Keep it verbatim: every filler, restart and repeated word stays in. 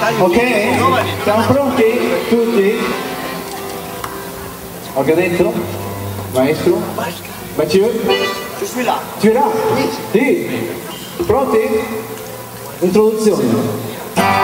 Ok? Siamo pronti? Tutti? Ho detto? Maestro? Mathieu? Je suis là. Tu es là? Sì. Pronti? Introduzione.